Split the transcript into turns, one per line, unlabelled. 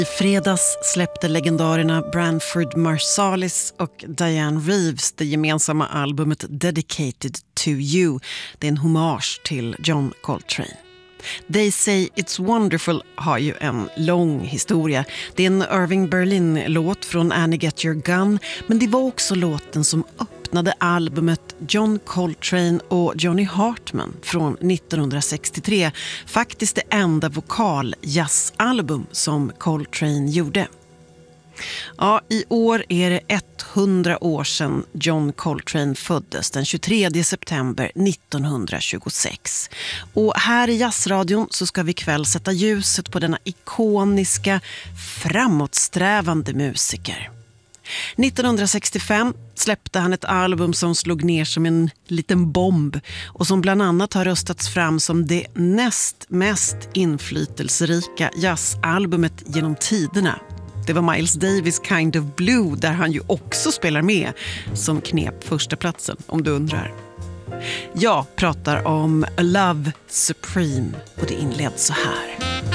I fredags släppte legendarerna Branford Marsalis och Diane Reeves det gemensamma albumet Dedicated to You. Det är en hommage till John Coltrane. They Say It's Wonderful har ju en lång historia. Det är en Irving Berlin-låt från Annie Get Your Gun, men det var också låten som öppnade albumet John Coltrane och Johnny Hartman från 1963. Faktiskt det enda vokal-jazzalbum som Coltrane gjorde. Ja, i år är det 100 år sedan John Coltrane föddes den 23 september 1926. Och här i Jazzradion så ska vi ikväll sätta ljuset på denna ikoniska, framåtsträvande musiker. 1965 släppte han ett album som slog ner som en liten bomb och som bland annat har röstats fram som det näst mest inflytelserika jazzalbumet genom tiderna. Det var Miles Davis Kind of Blue, där han ju också spelar med, som knep första platsen, om du undrar. Jag pratar om A Love Supreme och det inleds så här.